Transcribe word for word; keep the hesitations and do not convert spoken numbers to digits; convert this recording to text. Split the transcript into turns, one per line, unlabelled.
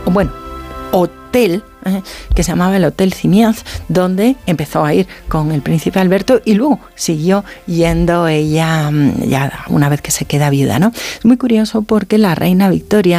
bueno, hotel, eh, que se llamaba el Hotel Simiaz, donde empezó a ir con el príncipe Alberto y luego siguió yendo ella ya una vez que se queda viuda, ¿no? Es muy curioso porque la reina Victoria